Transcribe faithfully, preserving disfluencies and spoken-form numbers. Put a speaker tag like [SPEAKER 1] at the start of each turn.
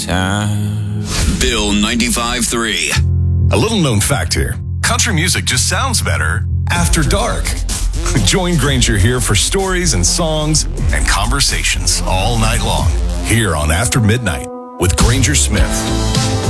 [SPEAKER 1] Time.
[SPEAKER 2] Bill ninety-five three.
[SPEAKER 3] A little known fact here. Country music just sounds better after dark. Join Granger here for stories and songs and conversations all night long here on After Midnight with Granger Smith.